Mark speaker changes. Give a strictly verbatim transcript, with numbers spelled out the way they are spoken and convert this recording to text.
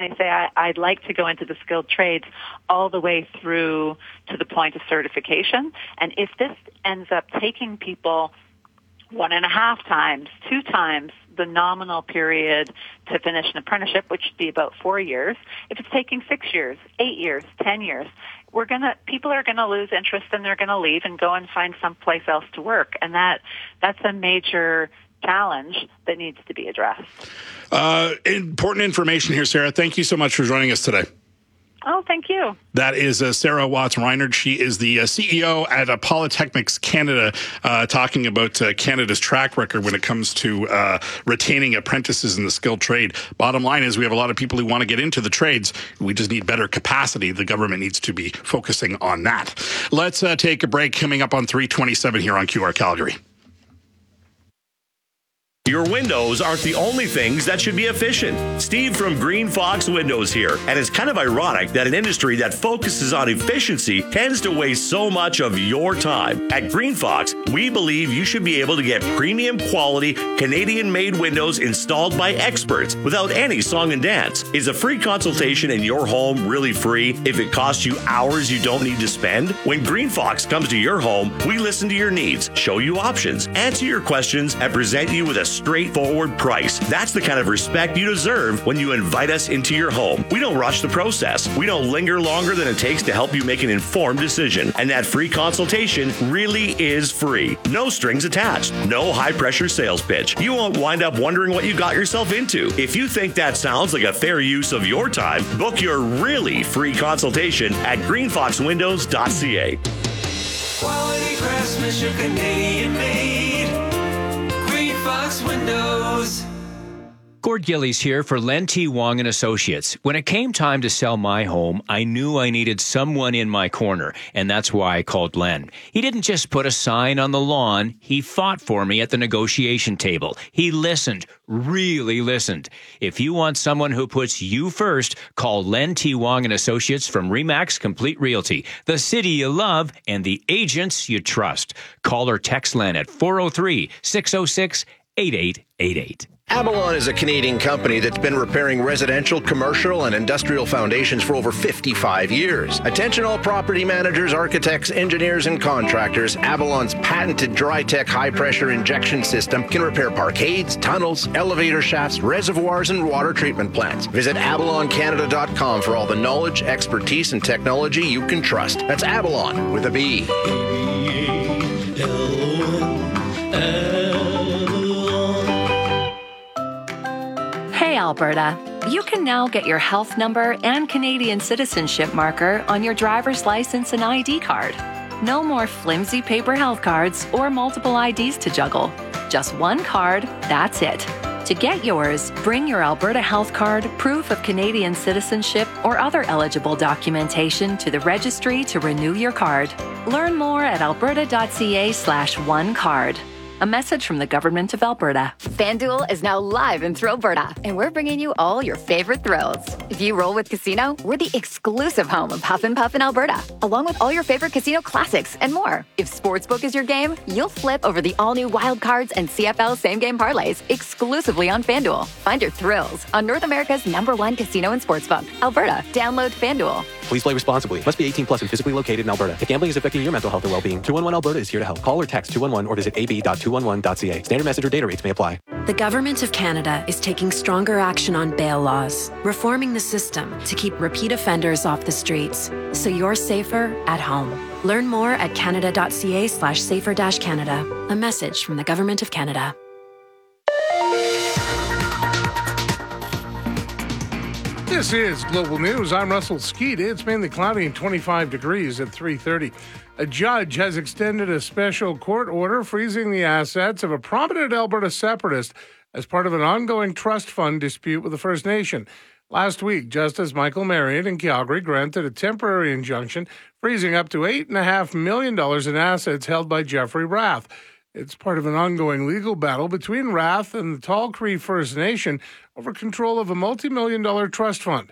Speaker 1: they say, I, I'd like to go into the skilled trades all the way through to the point of certification. And if this ends up taking people one and a half times, two times the nominal period to finish an apprenticeship, which would be about four years, if it's taking six years, eight years, ten years, we're gonna people are gonna lose interest and they're gonna leave and go and find someplace else to work, and that that's a major challenge that needs to be addressed.
Speaker 2: Uh, important information here, Sarah. Thank you so much for joining us today.
Speaker 1: Oh, thank you.
Speaker 2: That is uh, Sarah Watts-Reinert. She is the uh, C E O at uh, Polytechnics Canada, uh, talking about uh, Canada's track record when it comes to uh, retaining apprentices in the skilled trade. Bottom line is we have a lot of people who want to get into the trades. We just need better capacity. The government needs to be focusing on that. Let's uh, take a break. Coming up on three twenty-seven here on Q R Calgary.
Speaker 3: Your windows aren't the only things that should be efficient. Steve from Green Fox Windows here. And it's kind of ironic that an industry that focuses on efficiency tends to waste so much of your time. At Green Fox, we believe you should be able to get premium quality Canadian-made windows installed by experts without any song and dance. Is a free consultation in your home really free if it costs you hours you don't need to spend? When Green Fox comes to your home, we listen to your needs, show you options, answer your questions, and present you with a straightforward price. That's the kind of respect you deserve when you invite us into your home. We don't rush the process. We don't linger longer than it takes to help you make an informed decision. And that free consultation really is free. No strings attached. No high-pressure sales pitch. You won't wind up wondering what you got yourself into. If you think that sounds like a fair use of your time, book your really free consultation at green fox windows dot c a.
Speaker 4: Quality craftsmanship, Canadian made. Fox Windows.
Speaker 5: Gord Gillies here for Len T. Wong and Associates. When it came time to sell my home, I knew I needed someone in my corner, and that's why I called Len. He didn't just put a sign on the lawn. He fought for me at the negotiation table. He listened, really listened. If you want someone who puts you first, call Len T. Wong and Associates from Remax Complete Realty, the city you love and the agents you trust. Call or text Len at four oh three, six oh six, eight eight eight eight.
Speaker 6: Avalon is a Canadian company that's been repairing residential, commercial, and industrial foundations for over fifty-five years. Attention all property managers, architects, engineers, and contractors. Avalon's patented Dry-Tech high-pressure injection system can repair parkades, tunnels, elevator shafts, reservoirs, and water treatment plants. Visit avalon canada dot com for all the knowledge, expertise, and technology you can trust. That's Avalon with a B.
Speaker 7: Hey Alberta, you can now get your health number and Canadian citizenship marker on your driver's license and I D card. No more flimsy paper health cards or multiple I Ds to juggle. Just one card, that's it. To get yours, bring your Alberta health card, proof of Canadian citizenship, or other eligible documentation to the registry to renew your card. Learn more at alberta dot c a slash one card. A message from the Government of Alberta.
Speaker 8: FanDuel is now live in Thrillberta, and we're bringing you all your favorite thrills. If you roll with Casino, we're the exclusive home of Huff and Puff in Alberta, along with all your favorite casino classics and more. If Sportsbook is your game, you'll flip over the all-new Wild Cards and C F L same-game parlays exclusively on FanDuel. Find your thrills on North America's number one casino and sportsbook, Alberta. Download FanDuel.
Speaker 9: Please play responsibly. Must be eighteen plus and physically located in Alberta. If gambling is affecting your mental health or well-being, two one one Alberta is here to help. Call or text two one one or visit a b dot two one one dot c a. Standard message or data rates may apply.
Speaker 10: The Government of Canada is taking stronger action on bail laws, reforming the system to keep repeat offenders off the streets, so you're safer at home. Learn more at canada dot c a slash safer dash Canada. A message from the Government of Canada.
Speaker 11: This is Global News. I'm Russell Skeet. It's mainly cloudy and twenty-five degrees at three thirty. A judge has extended a special court order freezing the assets of a prominent Alberta separatist as part of an ongoing trust fund dispute with the First Nation. Last week, Justice Michael Marriott in Calgary granted a temporary injunction freezing up to eight point five million dollars in assets held by Jeffrey Rath. It's part of an ongoing legal battle between Rath and the Tall Cree First Nation over control of a multi-million dollar trust fund.